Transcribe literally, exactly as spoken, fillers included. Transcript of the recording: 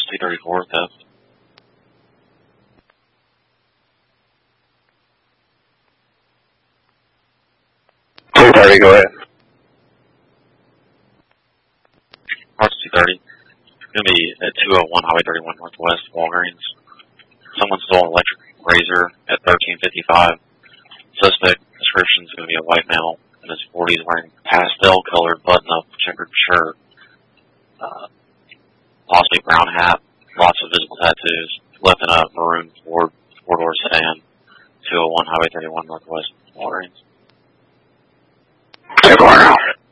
two thirty-four, theft. two thirty, go ahead. Parts two thirty. It's going to be at two oh one Highway thirty-one Northwest, Walgreens. Someone stole an electric razor at thirteen fifty-five. Suspect description is going to be a white male in his forties wearing pastel-colored button-up checkered shirt. Uh, possibly brown hat, lots of visible tattoos. Left in a maroon Ford four-door sedan. two oh one Highway thirty-one Northwest, Walgreens. ten four now.